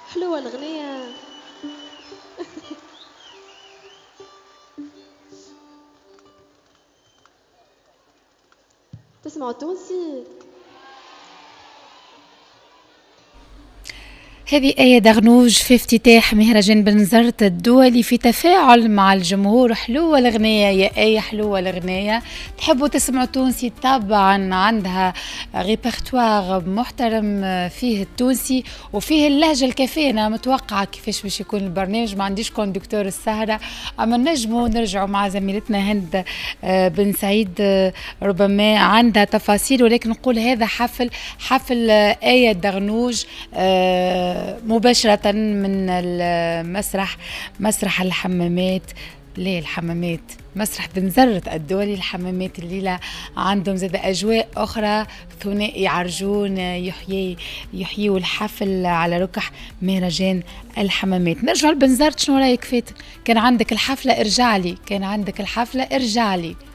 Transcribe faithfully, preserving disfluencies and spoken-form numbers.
حلوة الغنية. تسمعوا تونسي؟ هذه آية دغنوج في افتتاح مهرجان بنزرت الدولي في تفاعل مع الجمهور. حلوة الغنية يا آية، حلوة الغنية. تحبوا تسمعوا تونسي؟ طبعا عندها ريبرتوار محترم فيه التونسي وفيه اللهجة الكافية. أنا متوقعة كيفاش باش يكون البرنامج، ما عنديش كوندكتور السهرة، أما نجموا نرجعوا مع زميلتنا هند بن سعيد، ربما عندها تفاصيل، ولكن نقول هذا حفل حفل آية دغنوج مباشرة من المسرح، مسرح الحمامات، ليه الحمامات، مسرح بنزرت الدولي الحمامات. الليلة عندهم زاد أجواء أخرى، ثنائي عرجون يحيي يحيوا الحفل على ركح مهرجان الحمامات. نرجع لبنزرت، شنو رايك فاتن؟ كان عندك الحفلة ارجع لي، كان عندك الحفلة ارجع لي.